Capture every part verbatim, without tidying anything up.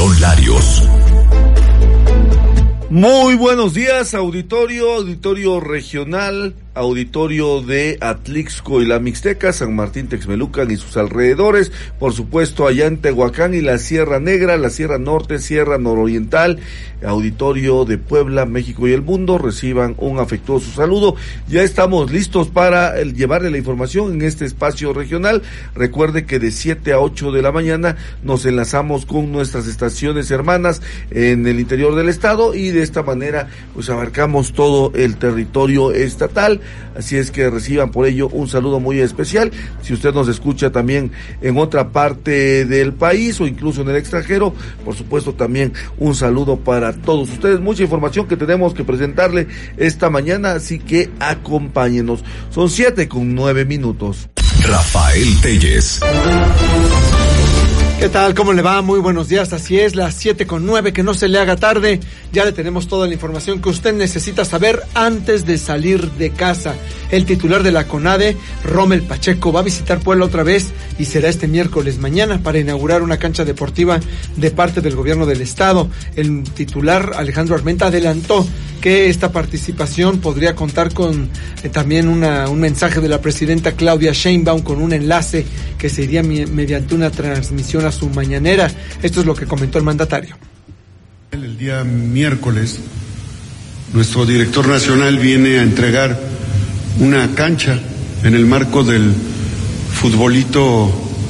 León Larios. Muy buenos días, auditorio, auditorio regional, auditorio de Atlixco y la Mixteca, San Martín Texmelucan y sus alrededores, por supuesto allá en Tehuacán y la Sierra Negra, la Sierra Norte, Sierra Nororiental, auditorio de Puebla, México y el mundo, reciban un afectuoso saludo. Ya estamos listos para el, llevarle la información en este espacio regional. Recuerde que de siete a ocho de la mañana nos enlazamos con nuestras estaciones hermanas en el interior del estado y de esta manera pues abarcamos todo el territorio estatal. Así es que reciban por ello un saludo muy especial. Si usted nos escucha también en otra parte del país o incluso en el extranjero, por supuesto también un saludo para todos ustedes. Mucha información que tenemos que presentarle esta mañana, así que acompáñenos. Son siete con nueve minutos. Rafael Telles. ¿Qué tal? ¿Cómo le va? Muy buenos días. Así es, las siete con nueve, que no se le haga tarde. Ya le tenemos toda la información que usted necesita saber antes de salir de casa. El titular de la CONADE, Rommel Pacheco, va a visitar Puebla otra vez y será este miércoles mañana para inaugurar una cancha deportiva de parte del gobierno del estado. El titular, Alejandro Armenta, adelantó que esta participación podría contar con eh, también una, un mensaje de la presidenta Claudia Sheinbaum con un enlace que se iría mi, mediante una transmisión a su mañanera. Esto es lo que comentó el mandatario. El día miércoles, nuestro director nacional viene a entregar una cancha en el marco del futbolito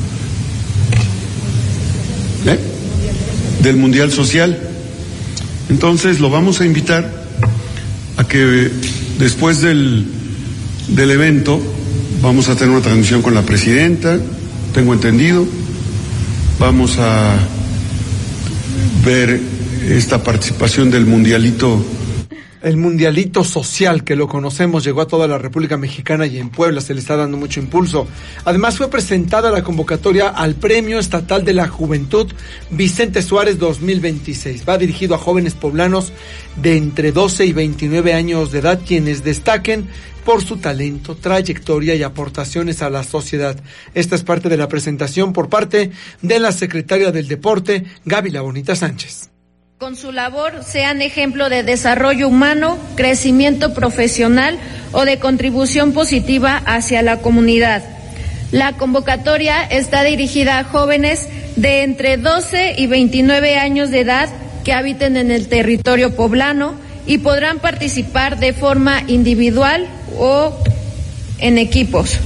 ¿eh? del Mundial Social. Entonces lo vamos a invitar a que después del, del evento vamos a tener una transmisión con la presidenta, tengo entendido. Vamos a ver esta participación del mundialito. El mundialito social, que lo conocemos, llegó a toda la República Mexicana y en Puebla se le está dando mucho impulso. Además fue presentada la convocatoria al Premio Estatal de la Juventud Vicente Suárez dos mil veintiséis. Va dirigido a jóvenes poblanos de entre doce y veintinueve años de edad, quienes destaquen por su talento, trayectoria y aportaciones a la sociedad. Esta es parte de la presentación por parte de la secretaria del Deporte, Gaby La Bonita Sánchez. Con su labor sean ejemplo de desarrollo humano, crecimiento profesional o de contribución positiva hacia la comunidad. La convocatoria está dirigida a jóvenes de entre doce y veintinueve años de edad que habiten en el territorio poblano y podrán participar de forma individual o en equipos.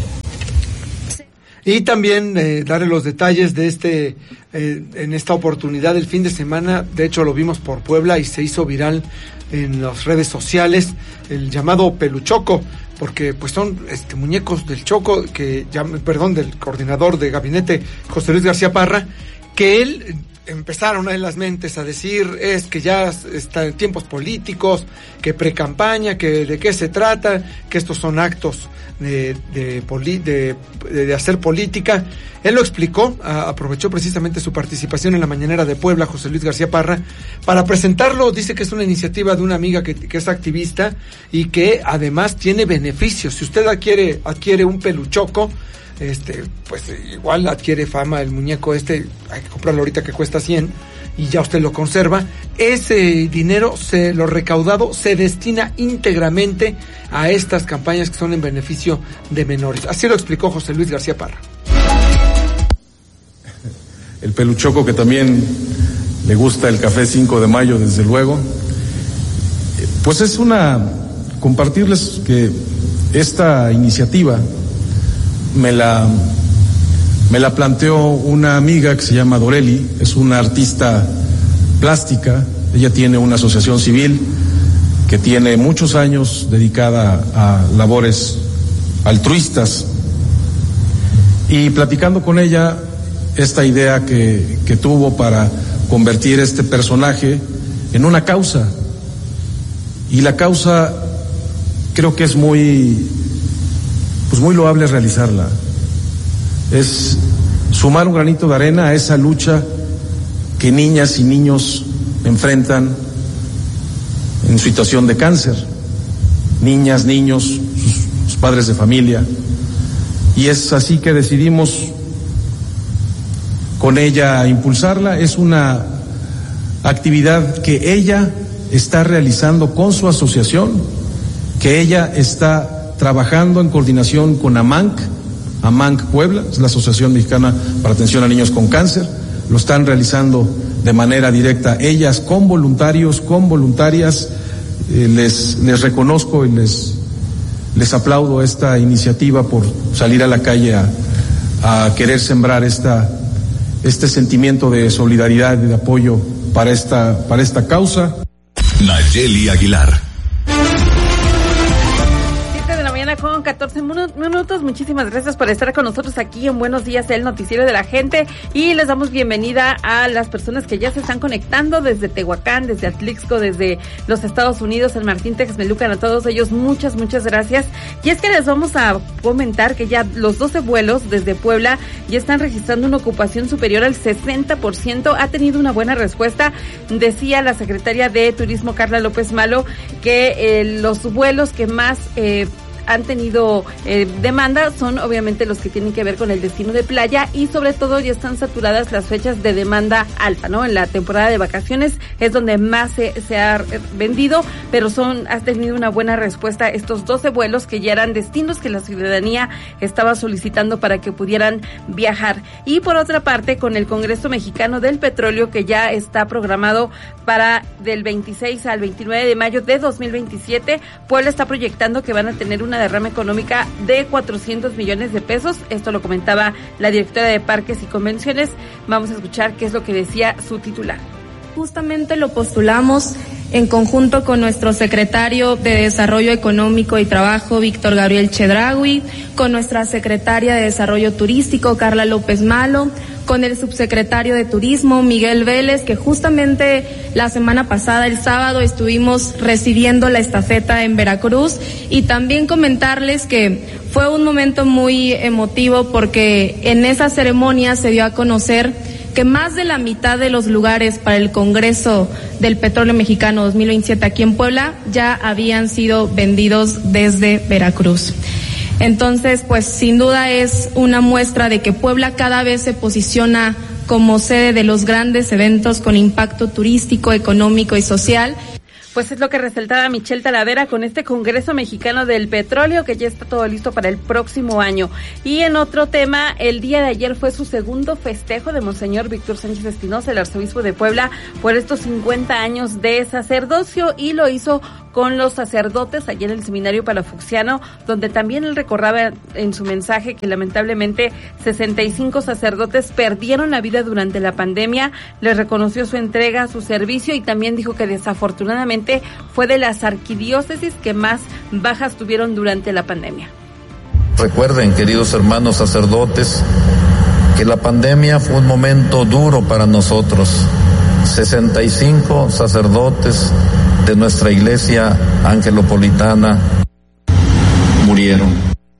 Y también eh, darle los detalles de este, eh, en esta oportunidad del fin de semana. De hecho lo vimos por Puebla y se hizo viral en las redes sociales, el llamado peluchoco, porque pues son este muñecos del Choco, que ya, perdón, del coordinador de gabinete, José Luis García Parra, que él empezaron en las mentes a decir es que ya está en tiempos políticos, que pre-campaña, que de qué se trata, que estos son actos de de, de, de, de hacer política. Él lo explicó, a, aprovechó precisamente su participación en la mañanera de Puebla, José Luis García Parra, para presentarlo. Dice que es una iniciativa de una amiga que, que es activista y que además tiene beneficios. Si usted adquiere, adquiere un peluchoco, este, pues igual adquiere fama el muñeco este, hay que comprarlo ahorita que cuesta cien y ya usted lo conserva. Ese dinero, se lo recaudado, se destina íntegramente a estas campañas que son en beneficio de menores. Así lo explicó José Luis García Parra. El peluchoco, que también le gusta el café cinco de mayo, desde luego. Pues es una, compartirles que esta iniciativa me la, me la planteó una amiga que se llama Doreli, es una artista plástica. Ella tiene una asociación civil que tiene muchos años dedicada a labores altruistas, y platicando con ella esta idea que, que tuvo para convertir este personaje en una causa, y la causa creo que es muy pues muy loable realizarla, es sumar un granito de arena a esa lucha que niñas y niños enfrentan en situación de cáncer, niñas, niños, sus, sus padres de familia, y es así que decidimos con ella impulsarla. Es una actividad que ella está realizando con su asociación, que ella está trabajando en coordinación con AMANC, AMANC Puebla, es la Asociación Mexicana para Atención a Niños con Cáncer, lo están realizando de manera directa ellas con voluntarios, con voluntarias. Eh, les, les reconozco y les, les aplaudo esta iniciativa por salir a la calle a, a querer sembrar esta, este sentimiento de solidaridad y de apoyo para esta, para esta causa. Nayeli Aguilar. Con catorce minutos, muchísimas gracias por estar con nosotros aquí en Buenos Días, el noticiero de la gente, y les damos bienvenida a las personas que ya se están conectando desde Tehuacán, desde Atlixco, desde los Estados Unidos, San Martín Texmelucan, a todos ellos muchas, muchas gracias. Y es que les vamos a comentar que ya los doce vuelos desde Puebla ya están registrando una ocupación superior al sesenta por ciento, ha tenido una buena respuesta. Decía la secretaria de Turismo, Carla López Malo, que eh, los vuelos que más eh, han tenido eh, demanda son obviamente los que tienen que ver con el destino de playa, y sobre todo ya están saturadas las fechas de demanda alta, ¿no? En la temporada de vacaciones es donde más se, se ha vendido, pero son ha tenido una buena respuesta estos doce vuelos que ya eran destinos que la ciudadanía estaba solicitando para que pudieran viajar. Y por otra parte, con el Congreso Mexicano del Petróleo, que ya está programado para del veintiséis al veintinueve de mayo de dos mil veintisiete, Puebla está proyectando que van a tener una derrama económica de cuatrocientos millones de pesos. Esto lo comentaba la directora de Parques y Convenciones. Vamos a escuchar qué es lo que decía su titular. Justamente lo postulamos en conjunto con nuestro secretario de Desarrollo Económico y Trabajo, Víctor Gabriel Chedraui, con nuestra secretaria de Desarrollo Turístico, Carla López Malo, con el subsecretario de Turismo, Miguel Vélez, que justamente la semana pasada, el sábado, estuvimos recibiendo la estafeta en Veracruz, y también comentarles que fue un momento muy emotivo porque en esa ceremonia se dio a conocer que más de la mitad de los lugares para el Congreso del Petróleo Mexicano dos mil veintisiete aquí en Puebla ya habían sido vendidos desde Veracruz. Entonces, pues sin duda es una muestra de que Puebla cada vez se posiciona como sede de los grandes eventos con impacto turístico, económico y social. Pues es lo que resaltaba Michelle Talavera con este Congreso Mexicano del Petróleo, que ya está todo listo para el próximo año. Y en otro tema, el día de ayer fue su segundo festejo de Monseñor Víctor Sánchez Espinosa, el arzobispo de Puebla, por estos cincuenta años de sacerdocio, y lo hizo con los sacerdotes allí en el Seminario Palafoxiano, donde también él recordaba en su mensaje que lamentablemente sesenta y cinco sacerdotes perdieron la vida durante la pandemia. Les reconoció su entrega, su servicio, y también dijo que desafortunadamente fue de las arquidiócesis que más bajas tuvieron durante la pandemia. Recuerden, queridos hermanos sacerdotes, que la pandemia fue un momento duro para nosotros. sesenta y cinco sacerdotes de nuestra iglesia angelopolitana murieron.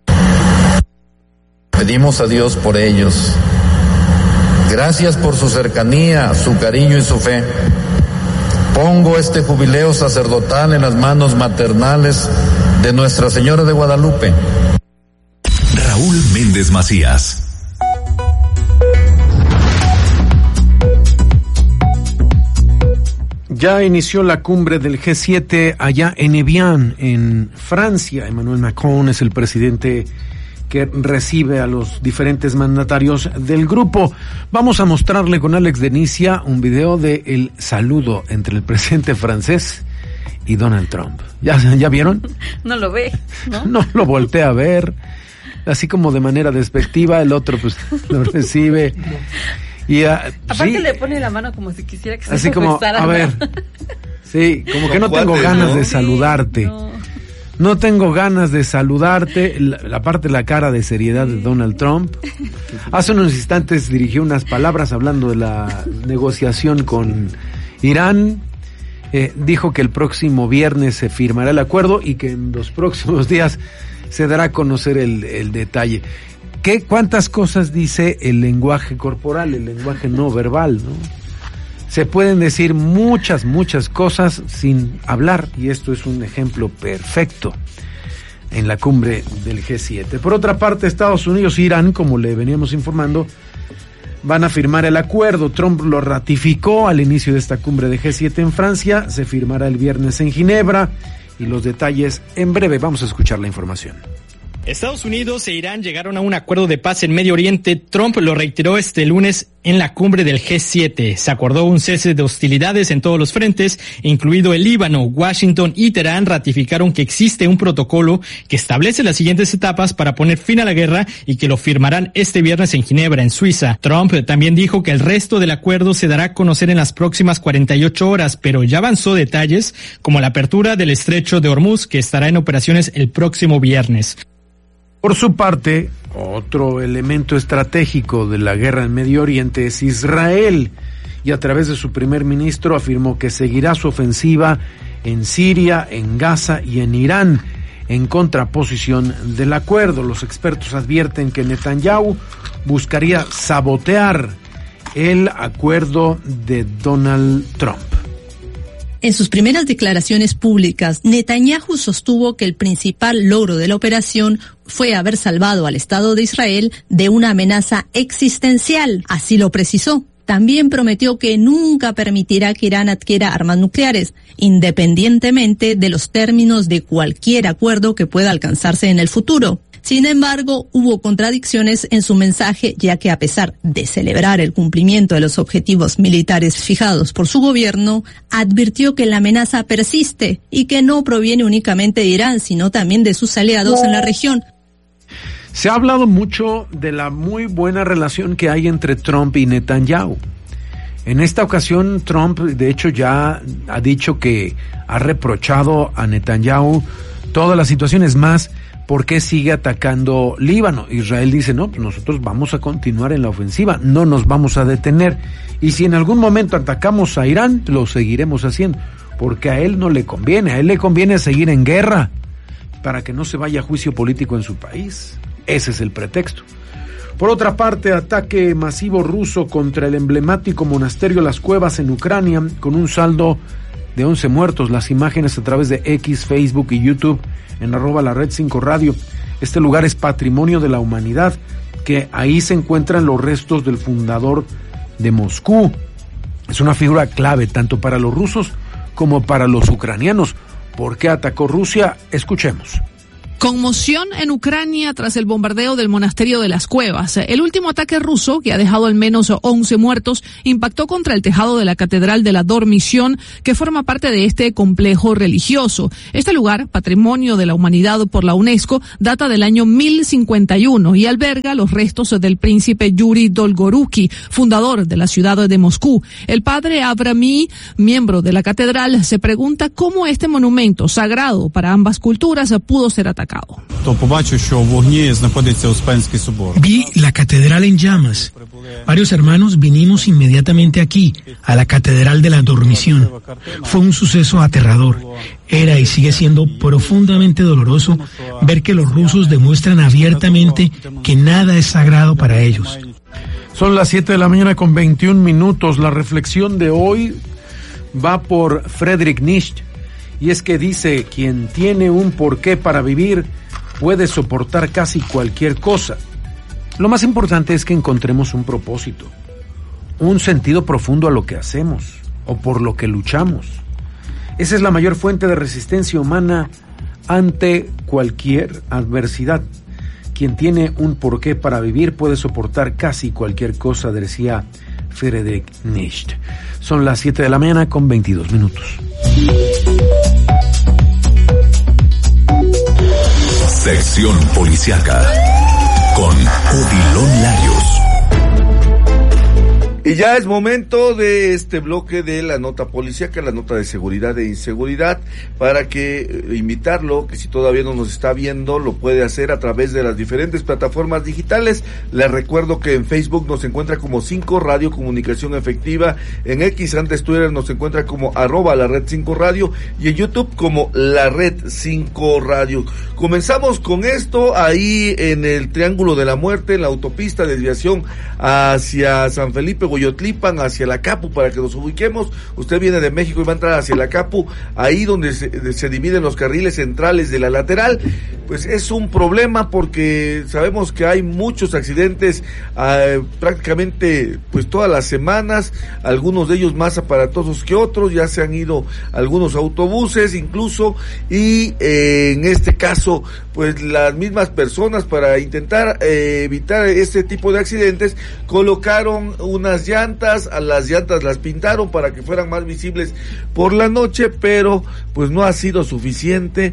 Pedimos a Dios por ellos. Gracias por su cercanía, su cariño y su fe. Pongo este jubileo sacerdotal en las manos maternales de Nuestra Señora de Guadalupe. Raúl Méndez Macías. Ya inició la cumbre del G siete allá en Evian, en Francia. Emmanuel Macron es el presidente que recibe a los diferentes mandatarios del grupo. Vamos a mostrarle con Alex Denicia un video de el saludo entre el presidente francés y Donald Trump. ¿Ya, ya vieron? No lo ve, ¿no? No lo voltea a ver, así como de manera despectiva. El otro pues lo recibe. Y, uh, aparte sí, le pone la mano como si quisiera que se así como, a ver, sí, como que no tengo ganas de saludarte. No. no tengo ganas de saludarte. La, la parte de la cara de seriedad de Donald Trump. Hace unos instantes dirigió unas palabras hablando de la negociación con Irán. Eh, dijo que el próximo viernes se firmará el acuerdo y que en los próximos días se dará a conocer el, el detalle. ¿Qué, cuántas cosas dice el lenguaje corporal, el lenguaje no verbal, ¿no? Se pueden decir muchas, muchas cosas sin hablar, y esto es un ejemplo perfecto en la cumbre del G siete. Por otra parte, Estados Unidos e Irán, como le veníamos informando, van a firmar el acuerdo. Trump lo ratificó al inicio de esta cumbre de G siete en Francia, se firmará el viernes en Ginebra y los detalles en breve. Vamos a escuchar la información. Estados Unidos e Irán llegaron a un acuerdo de paz en Medio Oriente. Trump lo reiteró este lunes en la cumbre del G siete. Se acordó un cese de hostilidades en todos los frentes, incluido el Líbano. Washington y Teherán ratificaron que existe un protocolo que establece las siguientes etapas para poner fin a la guerra y que lo firmarán este viernes en Ginebra, en Suiza. Trump también dijo que el resto del acuerdo se dará a conocer en las próximas cuarenta y ocho horas, pero ya avanzó detalles como la apertura del estrecho de Hormuz, que estará en operaciones el próximo viernes. Por su parte, otro elemento estratégico de la guerra en Medio Oriente es Israel, y a través de su primer ministro afirmó que seguirá su ofensiva en Siria, en Gaza y en Irán, en contraposición del acuerdo. Los expertos advierten que Netanyahu buscaría sabotear el acuerdo de Donald Trump. En sus primeras declaraciones públicas, Netanyahu sostuvo que el principal logro de la operación fue haber salvado al Estado de Israel de una amenaza existencial. Así lo precisó. También prometió que nunca permitirá que Irán adquiera armas nucleares, independientemente de los términos de cualquier acuerdo que pueda alcanzarse en el futuro. Sin embargo, hubo contradicciones en su mensaje, ya que a pesar de celebrar el cumplimiento de los objetivos militares fijados por su gobierno, advirtió que la amenaza persiste y que no proviene únicamente de Irán, sino también de sus aliados en la región. Se ha hablado mucho de la muy buena relación que hay entre Trump y Netanyahu. En esta ocasión, Trump, de hecho, ya ha dicho que ha reprochado a Netanyahu todas las situaciones más. ¿Por qué sigue atacando Líbano? Israel dice, no, pues nosotros vamos a continuar en la ofensiva, no nos vamos a detener. Y si en algún momento atacamos a Irán, lo seguiremos haciendo, porque a él no le conviene, a él le conviene seguir en guerra, para que no se vaya a juicio político en su país. Ese es el pretexto. Por otra parte, ataque masivo ruso contra el emblemático monasterio Las Cuevas en Ucrania, con un saldo de once muertos. Las imágenes a través de X, Facebook y YouTube en arroba la red cinco radio. Este lugar es patrimonio de la humanidad, que ahí se encuentran los restos del fundador de Moscú. Es una figura clave tanto para los rusos como para los ucranianos. ¿Por qué atacó Rusia? Escuchemos. Conmoción en Ucrania tras el bombardeo del monasterio de las Cuevas. El último ataque ruso, que ha dejado al menos once muertos, impactó contra el tejado de la Catedral de la Dormición, que forma parte de este complejo religioso. Este lugar, patrimonio de la humanidad por la UNESCO, data del año mil cincuenta y uno y alberga los restos del príncipe Yuri Dolgoruki, fundador de la ciudad de Moscú. El padre Avrami, miembro de la catedral, se pregunta cómo este monumento sagrado para ambas culturas pudo ser atacado. Vi la catedral en llamas. Varios hermanos vinimos inmediatamente aquí, a la Catedral de la Dormición. Fue un suceso aterrador. Era y sigue siendo profundamente doloroso ver que los rusos demuestran abiertamente que nada es sagrado para ellos. Son las siete de la mañana con veintiún minutos. La reflexión de hoy va por Friedrich Nietzsche. Y es que dice, quien tiene un porqué para vivir puede soportar casi cualquier cosa. Lo más importante es que encontremos un propósito, un sentido profundo a lo que hacemos o por lo que luchamos. Esa es la mayor fuente de resistencia humana ante cualquier adversidad. Quien tiene un porqué para vivir puede soportar casi cualquier cosa, decía Friedrich Nietzsche. Son las siete de la mañana con veintidós minutos. Sección Policiaca con Odilon Larios. Y ya es momento de este bloque de la nota policíaca, la nota de seguridad e inseguridad, para que eh, invitarlo, que si todavía no nos está viendo, lo puede hacer a través de las diferentes plataformas digitales. Les recuerdo que en Facebook nos encuentra como cinco Radio Comunicación Efectiva, en X, antes Twitter, nos encuentra como arroba la red cinco radio, y en YouTube como la red cinco radio. Comenzamos con esto ahí en el Triángulo de la Muerte, en la autopista de desviación hacia San Felipe, Coyotlipan hacia la Capu, para que nos ubiquemos. Usted viene de México y va a entrar hacia la Capu, ahí donde se, se dividen los carriles centrales de la lateral. Pues es un problema porque sabemos que hay muchos accidentes eh, prácticamente pues todas las semanas, algunos de ellos más aparatosos que otros. Ya se han ido algunos autobuses incluso, y eh, en este caso pues las mismas personas, para intentar eh, evitar este tipo de accidentes, colocaron unas llantas, a las llantas las pintaron para que fueran más visibles por la noche, pero pues no ha sido suficiente.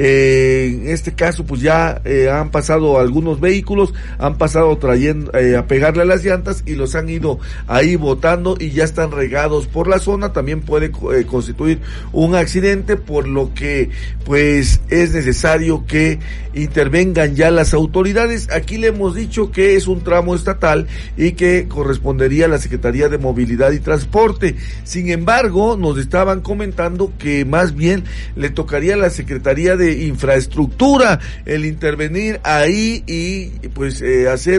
Eh, en este caso pues ya eh, han pasado algunos vehículos, han pasado trayendo eh, a pegarle a las llantas y los han ido ahí botando y ya están regados por la zona. También puede eh, constituir un accidente, por lo que pues es necesario que intervengan ya las autoridades. Aquí le hemos dicho que es un tramo estatal y que correspondería a la Secretaría de Movilidad y Transporte. Sin embargo, nos estaban comentando que más bien le tocaría a la Secretaría de Infraestructura el intervenir ahí y pues eh, hacer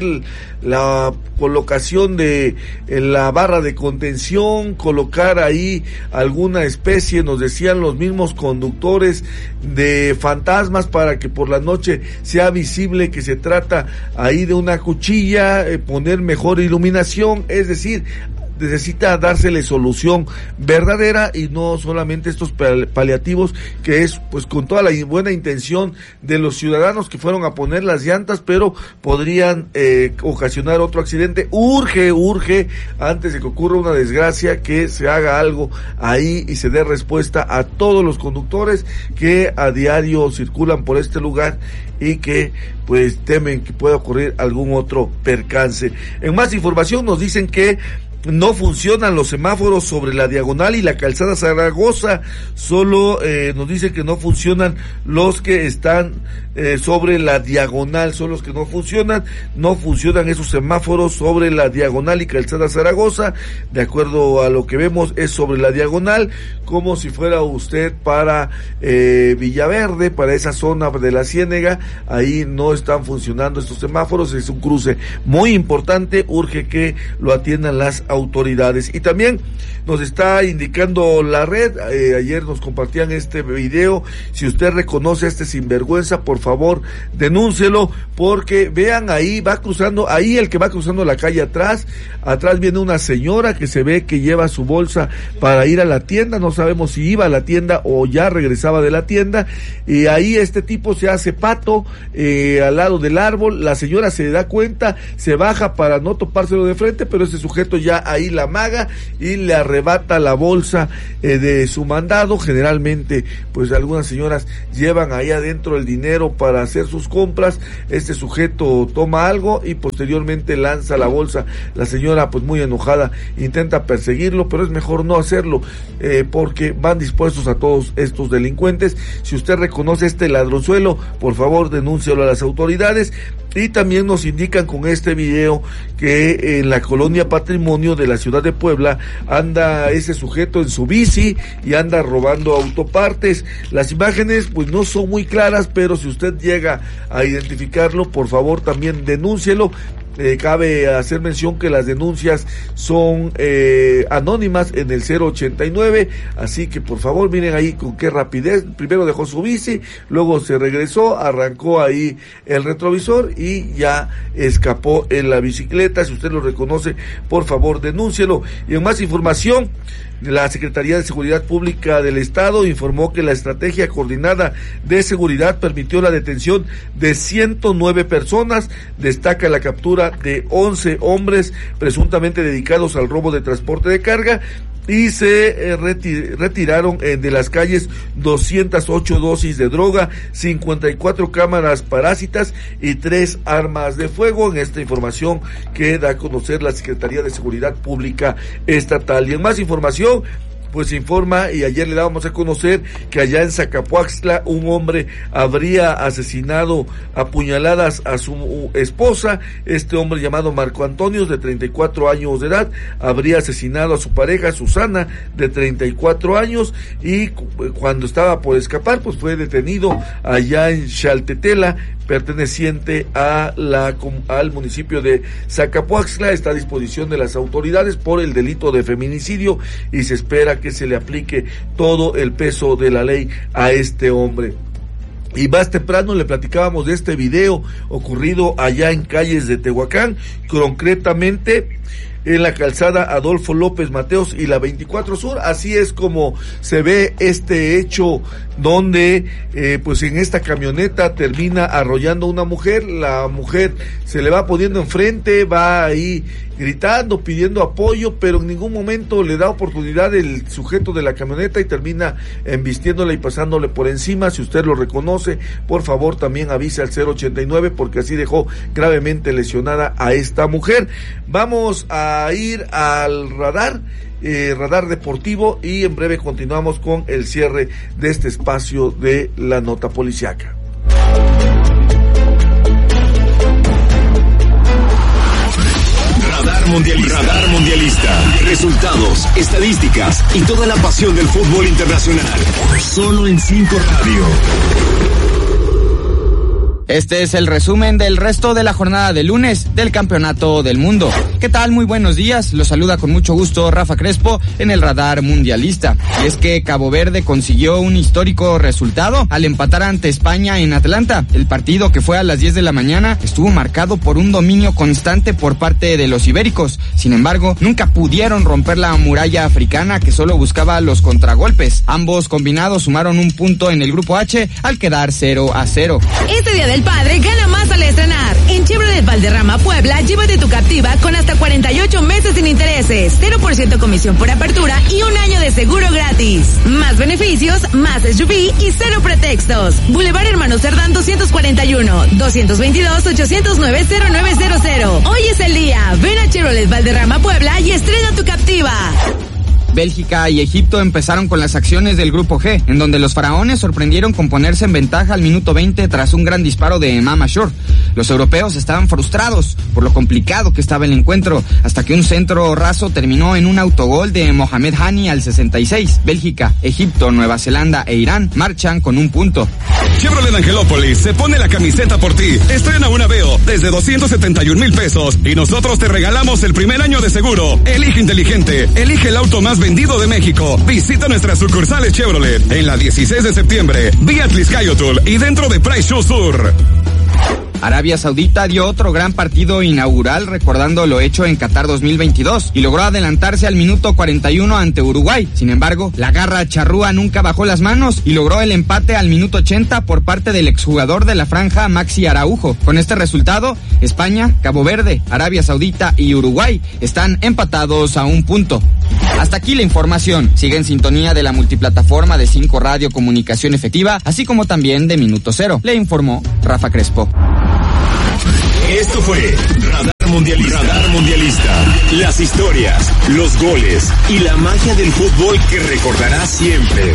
la colocación de en la barra de contención, colocar ahí alguna especie, nos decían los mismos conductores, de fantasmas, para que por la noche sea visible que se trata ahí de una cuchilla, eh, poner mejor iluminación, es decir, necesita dársele solución verdadera y no solamente estos paliativos, que es pues con toda la buena intención de los ciudadanos que fueron a poner las llantas, pero podrían eh, ocasionar otro accidente. Urge, urge, antes de que ocurra una desgracia, que se haga algo ahí y se dé respuesta a todos los conductores que a diario circulan por este lugar y que pues temen que pueda ocurrir algún otro percance. En más información nos dicen que no funcionan los semáforos sobre la Diagonal y la Calzada Zaragoza. Solo eh, nos dicen que no funcionan los que están eh, sobre la Diagonal, son los que no funcionan. No funcionan esos semáforos sobre la Diagonal y Calzada Zaragoza. De acuerdo a lo que vemos, es sobre la Diagonal, como si fuera usted para eh, Villaverde, para esa zona de la Ciénega. Ahí no están funcionando estos semáforos. Es un cruce muy importante, urge que lo atiendan las autoridades. Y también nos está indicando la red, eh, ayer nos compartían este video, si usted reconoce a este sinvergüenza, por favor denúncielo, porque vean, ahí va cruzando, ahí el que va cruzando la calle atrás, atrás viene una señora que se ve que lleva su bolsa para ir a la tienda, no sabemos si iba a la tienda o ya regresaba de la tienda, y ahí este tipo se hace pato eh, al lado del árbol. La señora se da cuenta, se baja para no topárselo de frente, pero ese sujeto ya ahí la amaga y le arrebata la bolsa eh, de su mandado. Generalmente pues algunas señoras llevan ahí adentro el dinero para hacer sus compras. Este sujeto toma algo y posteriormente lanza la bolsa. La señora pues muy enojada intenta perseguirlo, pero es mejor no hacerlo eh, porque van dispuestos a todos estos delincuentes. Si usted reconoce este ladronzuelo, por favor denúncialo a las autoridades. Y también nos indican con este video que en la colonia Patrimonio de la ciudad de Puebla anda ese sujeto en su bici y anda robando autopartes. Las imágenes pues no son muy claras, pero si usted llega a identificarlo, por favor también denúncielo. Eh, cabe hacer mención que las denuncias son eh, anónimas en el cero ochenta y nueve, así que por favor miren ahí con qué rapidez. Primero dejó su bici, luego se regresó, arrancó ahí el retrovisor y ya escapó en la bicicleta. Si usted lo reconoce, por favor denúncielo. Y en más información, la Secretaría de Seguridad Pública del Estado informó que la estrategia coordinada de seguridad permitió la detención de ciento nueve personas. Destaca la captura de once hombres presuntamente dedicados al robo de transporte de carga, y se eh, reti- retiraron eh, de las calles doscientas ocho dosis de droga, cincuenta y cuatro cámaras parásitas y tres armas de fuego. En esta información que da a conocer la Secretaría de Seguridad Pública Estatal. Y en más información, pues informa, y ayer le dábamos a conocer que allá en Zacapuaxtla un hombre habría asesinado a puñaladas a su esposa. Este hombre llamado Marco Antonio, de treinta y cuatro años de edad, habría asesinado a su pareja Susana, de treinta y cuatro años, y cuando estaba por escapar, pues fue detenido allá en Xaltetela, perteneciente a la al municipio de Zacapuaxtla. Está a disposición de las autoridades por el delito de feminicidio y se espera que se le aplique todo el peso de la ley a este hombre. Y más temprano le platicábamos de este video ocurrido allá en calles de Tehuacán, concretamente en la calzada Adolfo López Mateos y la veinticuatro Sur. Así es como se ve este hecho, donde eh, pues en esta camioneta termina arrollando a una mujer. La mujer se le va poniendo enfrente, va ahí gritando, pidiendo apoyo, pero en ningún momento le da oportunidad el sujeto de la camioneta y termina embistiéndola y pasándole por encima. Si usted lo reconoce, por favor también avise al cero ochenta y nueve, porque así dejó gravemente lesionada a esta mujer. Vamos a ir al radar, eh, radar deportivo, y en breve continuamos con el cierre de este espacio de la nota policiaca. Radar Mundialista. Radar Mundialista. Resultados, estadísticas y toda la pasión del fútbol internacional. Solo en cinco Radio. Este es el resumen del resto de la jornada de lunes del Campeonato del Mundo. ¿Qué tal? Muy buenos días. Los saluda con mucho gusto Rafa Crespo en el Radar Mundialista. Y es que Cabo Verde consiguió un histórico resultado al empatar ante España en Atlanta. El partido, que fue a las diez de la mañana, estuvo marcado por un dominio constante por parte de los ibéricos. Sin embargo, nunca pudieron romper la muralla africana, que solo buscaba los contragolpes. Ambos combinados sumaron un punto en el grupo H al quedar cero a cero. Este día de El padre gana más al estrenar. En Chevrolet Valderrama Puebla, llévate tu Captiva con hasta cuarenta y ocho meses sin intereses, cero por ciento comisión por apertura y un año de seguro gratis. Más beneficios, más S U V y cero pretextos. Boulevard Hermano Cerdán doscientos cuarenta y uno, doscientos veintidós, ochocientos nueve, cero nueve cero cero. Hoy es el día. Ven a Chevrolet Valderrama Puebla y estrena tu Captiva. Bélgica y Egipto empezaron con las acciones del grupo G, en donde los faraones sorprendieron con ponerse en ventaja al minuto veinte tras un gran disparo de Emam Ashur. Los europeos estaban frustrados por lo complicado que estaba el encuentro, hasta que un centro raso terminó en un autogol de Mohamed Hani al sesenta y seis. Bélgica, Egipto, Nueva Zelanda e Irán marchan con un punto. Chevrolet Angelópolis se pone la camiseta por ti. Estrena una Aveo desde doscientos setenta y un mil pesos y nosotros te regalamos el primer año de seguro. Elige inteligente, elige el auto más vendido de México. Visita nuestras sucursales Chevrolet en la dieciséis de septiembre, vía Tliscayotul y dentro de Price Show Sur. Arabia Saudita dio otro gran partido inaugural recordando lo hecho en Qatar dos mil veintidós y logró adelantarse al minuto cuarenta y uno ante Uruguay. Sin embargo, la garra charrúa nunca bajó las manos y logró el empate al minuto ochenta por parte del exjugador de la franja Maxi Araujo. Con este resultado, España, Cabo Verde, Arabia Saudita y Uruguay están empatados a un punto. Hasta aquí la información. Sigue en sintonía de la multiplataforma de cinco Radio Comunicación Efectiva, así como también de Minuto Cero. Le informó Rafa Crespo. Esto fue Radar Mundialista. Radar Mundialista. Las historias, los goles y la magia del fútbol que recordarás siempre.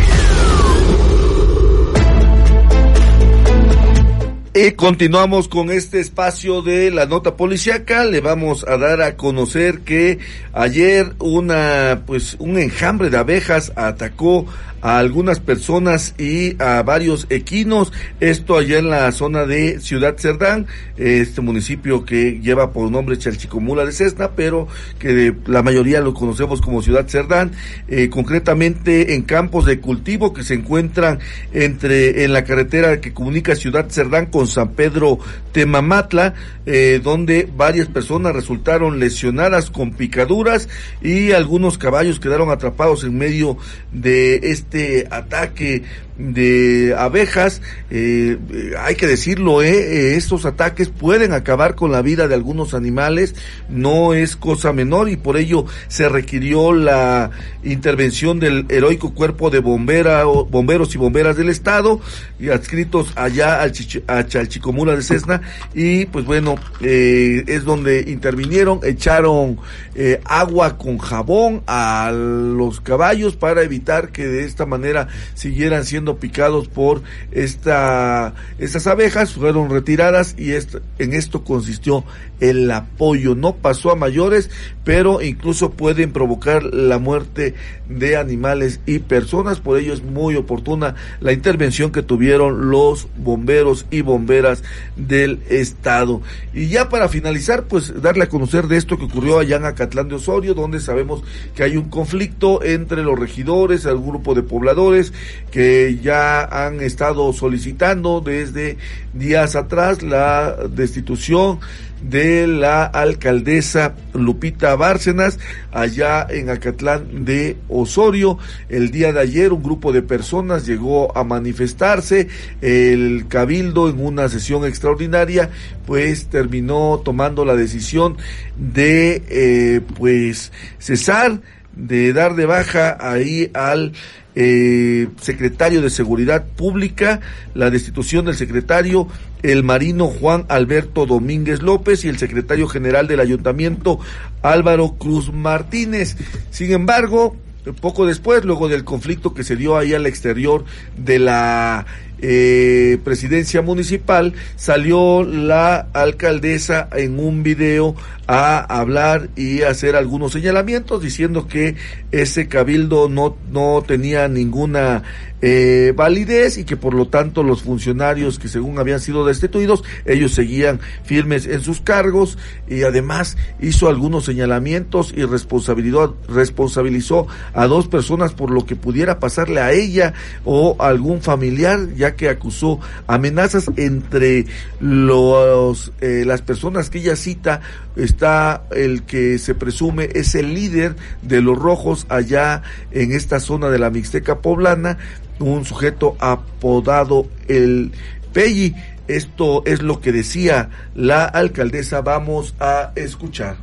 Y continuamos con este espacio de la nota policiaca. Le vamos a dar a conocer que ayer una, pues, un enjambre de abejas atacó a algunas personas y a varios equinos. Esto allá en la zona de Ciudad Cerdán, este municipio que lleva por nombre Chalchicomula de Cesna, pero que la mayoría lo conocemos como Ciudad Cerdán, eh, concretamente en campos de cultivo que se encuentran entre en la carretera que comunica Ciudad Cerdán con San Pedro Temamatla, eh, donde varias personas resultaron lesionadas con picaduras y algunos caballos quedaron atrapados en medio de este ataque de abejas. Eh, hay que decirlo, eh, estos ataques pueden acabar con la vida de algunos animales, no es cosa menor, y por ello se requirió la intervención del heroico cuerpo de bombera, bomberos y bomberas del estado, y adscritos allá al Chichi, a Chalchicomula de Cesna, y pues bueno, eh, es donde intervinieron, echaron eh, agua con jabón a los caballos para evitar que de esta manera siguieran siendo picados por esta estas abejas. Fueron retiradas y est- en esto consistió el apoyo. No pasó a mayores, pero incluso pueden provocar la muerte de animales y personas. Por ello es muy oportuna la intervención que tuvieron los bomberos y bomberas del estado. Y ya para finalizar, pues darle a conocer de esto que ocurrió allá en Acatlán de Osorio, donde sabemos que hay un conflicto entre los regidores, el grupo de pobladores que ya han estado solicitando desde días atrás la destitución de la alcaldesa Lupita Bárcenas allá en Acatlán de Osorio. El día de ayer un grupo de personas llegó a manifestarse. El cabildo, en una sesión extraordinaria, pues terminó tomando la decisión de eh, pues cesar, de dar de baja ahí al Eh, secretario de Seguridad Pública, la destitución del secretario, el marino Juan Alberto Domínguez López, y el secretario general del ayuntamiento, Álvaro Cruz Martínez. Sin embargo, poco después, luego del conflicto que se dio ahí al exterior de la eh, presidencia municipal, salió la alcaldesa en un video a hablar y hacer algunos señalamientos diciendo que ese cabildo no no tenía ninguna eh, validez y que por lo tanto los funcionarios que según habían sido destituidos, ellos seguían firmes en sus cargos, y además hizo algunos señalamientos y responsabilizó, responsabilizó a dos personas por lo que pudiera pasarle a ella o a algún familiar, ya que acusó amenazas. Entre los eh, las personas que ella cita está el que se presume es el líder de los rojos allá en esta zona de la Mixteca poblana, un sujeto apodado el Pelli. Esto es lo que decía la alcaldesa. Vamos a escuchar.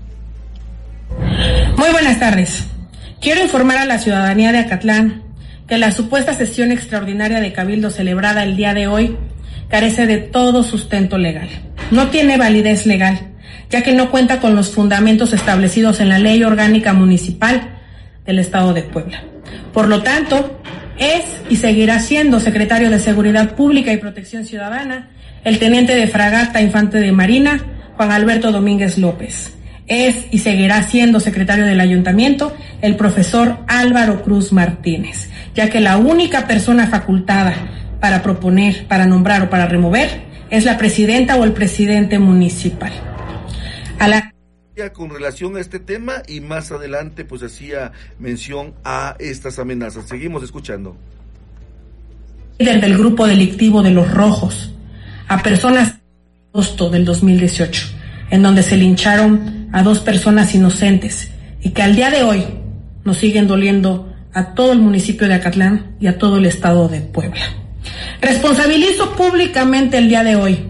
Muy buenas tardes. Quiero informar a la ciudadanía de Acatlán que la supuesta sesión extraordinaria de Cabildo celebrada el día de hoy carece de todo sustento legal. No tiene validez legal, ya que no cuenta con los fundamentos establecidos en la Ley Orgánica Municipal del Estado de Puebla. Por lo tanto, es y seguirá siendo secretario de Seguridad Pública y Protección Ciudadana el teniente de fragata infante de Marina, Juan Alberto Domínguez López. Es y seguirá siendo secretario del Ayuntamiento el profesor Álvaro Cruz Martínez, ya que la única persona facultada para proponer, para nombrar o para remover es la presidenta o el presidente municipal. A la con relación a este tema, y más adelante pues hacía mención a estas amenazas. Seguimos escuchando. Líder del grupo delictivo de los Rojos, a personas en agosto del dos mil dieciocho, en donde se lincharon a dos personas inocentes y que al día de hoy nos siguen doliendo a todo el municipio de Acatlán y a todo el estado de Puebla. Responsabilizo públicamente el día de hoy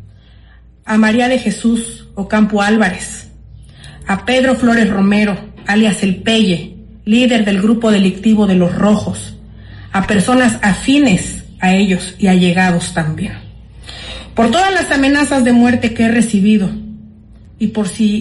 a María de Jesús Ocampo Álvarez, a Pedro Flores Romero, alias El Pelle, líder del grupo delictivo de los Rojos, a personas afines a ellos y allegados también, por todas las amenazas de muerte que he recibido y por si